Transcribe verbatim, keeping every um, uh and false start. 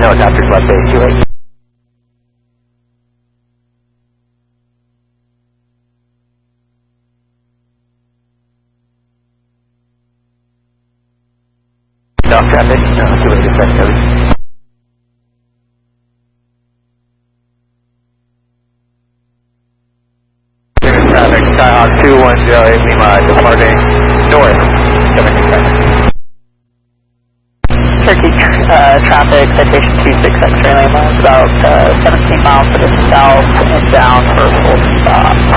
helicopters left base two eight. Off traffic, no, two eight is West Coast. Traffic, Skyhawk two one zero, Lima, departing north, coming to traffic. Turkey uh, traffic, citation two six X-ray Lima, about uh, seventeen miles to the south and down for full stop.